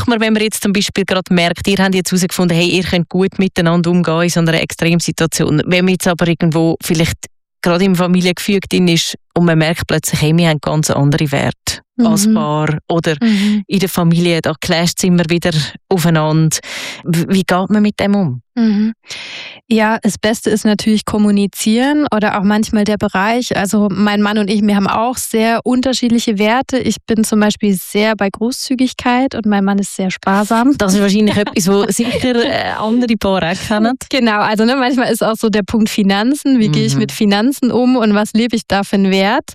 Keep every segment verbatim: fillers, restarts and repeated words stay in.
macht man, wenn man jetzt zum Beispiel gerade merkt, ihr habt jetzt herausgefunden, hey, ihr könnt gut miteinander umgehen in so einer Extremsituation. Wenn man jetzt aber irgendwo vielleicht gerade im Familiengefüge ist und man merkt plötzlich, hey, wir haben ganz andere Werte mhm. als Paar oder mhm. in der Familie, da clasht es immer wieder aufeinander. Wie geht man mit dem um? Mhm. Ja, das Beste ist natürlich kommunizieren oder auch manchmal der Bereich. Also mein Mann und ich, wir haben auch sehr unterschiedliche Werte. Ich bin zum Beispiel sehr bei Großzügigkeit und mein Mann ist sehr sparsam. Das ist wahrscheinlich etwas, wo sicher äh, andere Paare auch kennen. Genau, also ne, manchmal ist auch so der Punkt Finanzen. Wie mhm. gehe ich mit Finanzen um und was lebe ich da für einen Wert?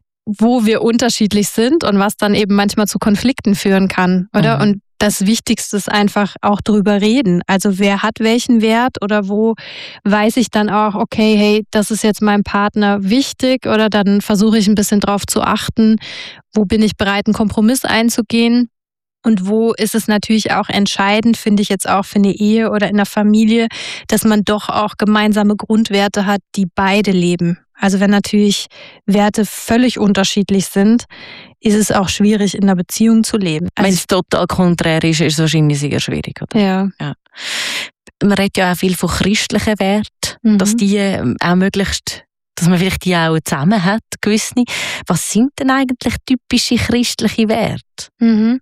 Wo wir unterschiedlich sind und was dann eben manchmal zu Konflikten führen kann, oder? Mhm. Und das Wichtigste ist einfach auch drüber reden. Also wer hat welchen Wert oder wo weiß ich dann auch, okay, hey, das ist jetzt meinem Partner wichtig oder dann versuche ich ein bisschen drauf zu achten, wo bin ich bereit, einen Kompromiss einzugehen. Und wo ist es natürlich auch entscheidend, finde ich jetzt auch für eine Ehe oder in der Familie, dass man doch auch gemeinsame Grundwerte hat, die beide leben. Also wenn natürlich Werte völlig unterschiedlich sind, ist es auch schwierig, in einer Beziehung zu leben. Also wenn es total konträr ist, ist es wahrscheinlich sehr schwierig, oder? Ja. ja. Man redet ja auch viel von christlichen Werten, mhm. dass die auch möglichst, dass man vielleicht die auch zusammen hat, gewisse. Was sind denn eigentlich typische christliche Werte? Mhm.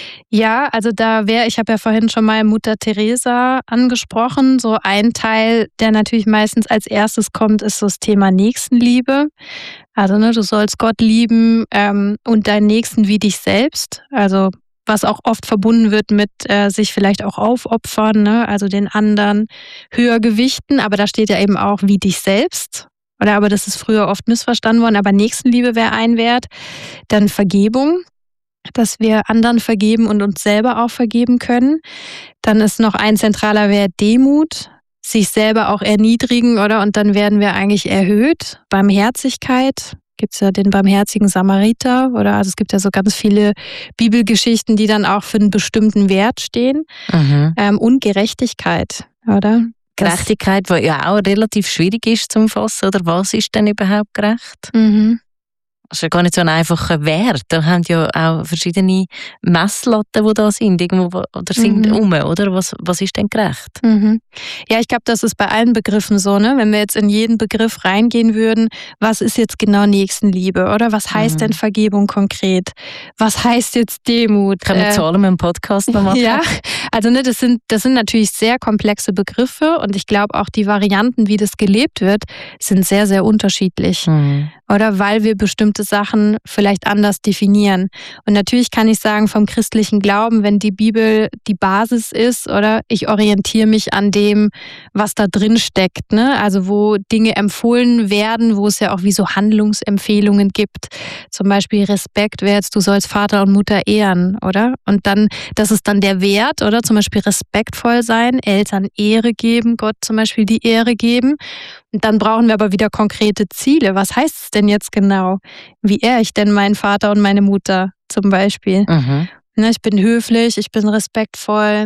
Ja, also da wäre, ich habe ja vorhin schon mal Mutter Teresa angesprochen, so ein Teil, der natürlich meistens als erstes kommt, ist so das Thema Nächstenliebe. Also ne, du sollst Gott lieben ähm, und deinen Nächsten wie dich selbst, also was auch oft verbunden wird mit äh, sich vielleicht auch aufopfern, ne? Also den anderen höher gewichten, aber da steht ja eben auch wie dich selbst. Oder aber das ist früher oft missverstanden worden, aber Nächstenliebe wäre ein Wert. Dann Vergebung, dass wir anderen vergeben und uns selber auch vergeben können. Dann ist noch ein zentraler Wert Demut, sich selber auch erniedrigen, oder? Und dann werden wir eigentlich erhöht. Barmherzigkeit, gibt es ja den barmherzigen Samariter, oder? Also es gibt ja so ganz viele Bibelgeschichten, die dann auch für einen bestimmten Wert stehen. Mhm. Ähm, und Gerechtigkeit, oder? Gerechtigkeit, die ja auch relativ schwierig ist zu fassen, oder was ist denn überhaupt gerecht? Mhm. Das ist ja gar nicht so ein einfacher Wert. Da haben ja auch verschiedene Messlatten, die da sind, irgendwo, oder sind mhm. um, oder? Was, was ist denn gerecht? Mhm. Ja, ich glaube, das ist bei allen Begriffen so, ne? Wenn wir jetzt in jeden Begriff reingehen würden, was ist jetzt genau Nächstenliebe, oder? Was heißt mhm. denn Vergebung konkret? Was heißt jetzt Demut? Können wir äh, zu allem im Podcast noch machen? Ja, also ne, das sind, das sind natürlich sehr komplexe Begriffe und ich glaube auch die Varianten, wie das gelebt wird, sind sehr, sehr unterschiedlich. Mhm. Oder weil wir bestimmte Sachen vielleicht anders definieren. Und natürlich kann ich sagen, vom christlichen Glauben, wenn die Bibel die Basis ist, oder ich orientiere mich an dem, was da drin steckt, ne? Also wo Dinge empfohlen werden, wo es ja auch wie so Handlungsempfehlungen gibt. Zum Beispiel Respekt wäre jetzt, du sollst Vater und Mutter ehren, oder? Und dann, das ist dann der Wert, oder? Zum Beispiel respektvoll sein, Eltern Ehre geben, Gott zum Beispiel die Ehre geben. Und dann brauchen wir aber wieder konkrete Ziele. Was heißt es denn jetzt genau? Wie ehre ich denn meinen Vater und meine Mutter zum Beispiel? Mhm. Ne, ich bin höflich, ich bin respektvoll.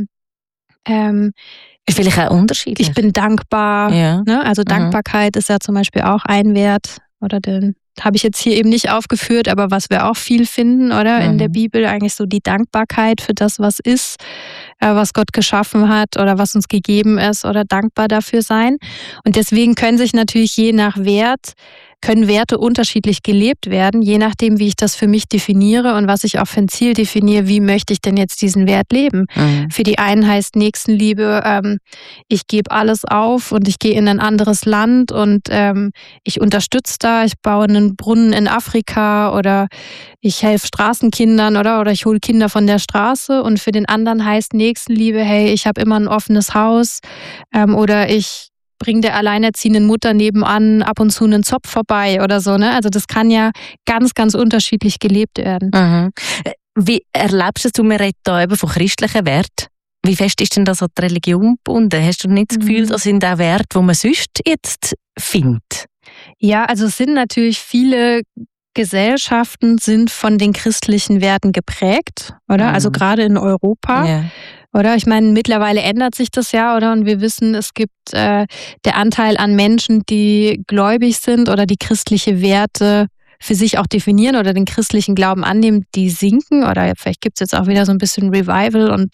Ähm, ist vielleicht auch unterschiedlich. Ich bin dankbar. Ja. Ne? Also Dankbarkeit mhm. ist ja zum Beispiel auch ein Wert. Oder den habe ich jetzt hier eben nicht aufgeführt, aber was wir auch viel finden, oder? Mhm. In der Bibel eigentlich so die Dankbarkeit für das, was ist, was Gott geschaffen hat oder was uns gegeben ist, oder dankbar dafür sein. Und deswegen können sich natürlich je nach Wert, können Werte unterschiedlich gelebt werden, je nachdem, wie ich das für mich definiere und was ich auch für ein Ziel definiere, wie möchte ich denn jetzt diesen Wert leben. Mhm. Für die einen heißt Nächstenliebe, ähm, ich gebe alles auf und ich gehe in ein anderes Land und ähm, ich unterstütze da, ich baue einen Brunnen in Afrika oder ich helfe Straßenkindern, oder oder ich hole Kinder von der Straße. Und für den anderen heißt Nächstenliebe, hey, ich habe immer ein offenes Haus ähm, oder ich bringe der alleinerziehenden Mutter nebenan ab und zu einen Zopf vorbei oder so. Ne? Also das kann ja ganz, ganz unterschiedlich gelebt werden. Mhm. Wie erlebst du, man redet da eben von christlichen Werten? Wie fest ist denn das an die Religion gebunden? Hast du nicht das Gefühl, mhm. das sind auch Werte, die man sonst jetzt findet? Ja, also es sind natürlich viele Gesellschaften sind von den christlichen Werten geprägt, oder? Mhm. Also gerade in Europa. Ja. Oder? Ich meine, mittlerweile ändert sich das ja, oder? Und wir wissen, es gibt äh, der Anteil an Menschen, die gläubig sind oder die christliche Werte für sich auch definieren oder den christlichen Glauben annehmen, die sinken. Oder vielleicht gibt es jetzt auch wieder so ein bisschen Revival und